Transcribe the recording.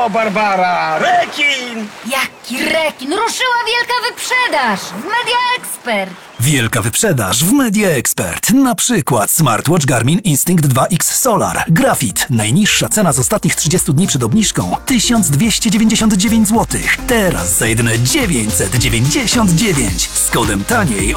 O, Barbara! Rekin! Jaki rekin! Ruszyła wielka wyprzedaż w Media Expert! Wielka wyprzedaż w Media Expert. Na przykład smartwatch Garmin Instinct 2X Solar. Grafit. Najniższa cena z ostatnich 30 dni przed obniżką 1299 zł. Teraz za jedyne 999 z kodem taniej